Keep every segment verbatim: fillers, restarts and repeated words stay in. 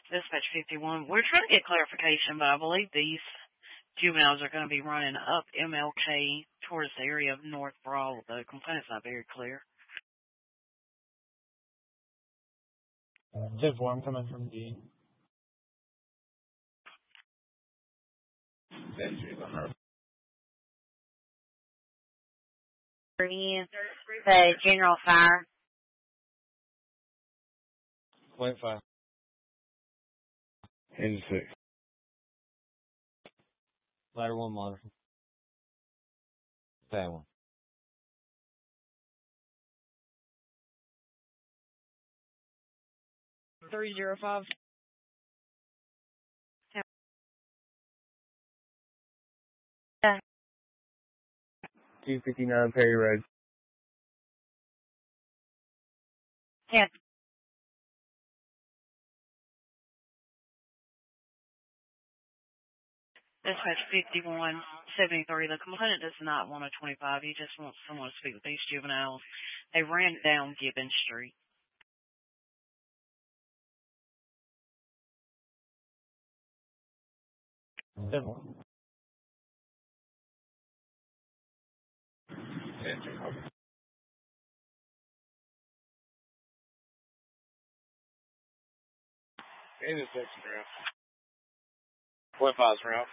Dispatch fifty-one. We're trying to get clarification, but I believe these juveniles are going to be running up M L K towards the area of North Brawl. The complaint's not very clear. Div one coming from D. The general fire. Point five. eighty-six. Ladder one monitor. That one. Three zero five. two fifty-nine Perry Road. Ten. Dispatch fifty-one seventy-three. The complainant does not want a twenty-five. He just wants someone to speak with these juveniles. They ran down Gibbon Street. Div one. Intersection route. Point five's route.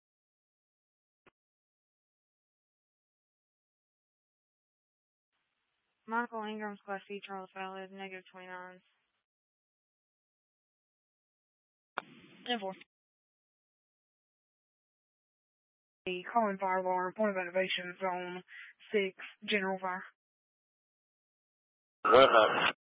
Michael Ingram's Class C, Charles Valley, negative twenty-nine. ten four. The calling fire alarm, point of activation, zone six, general fire. What up?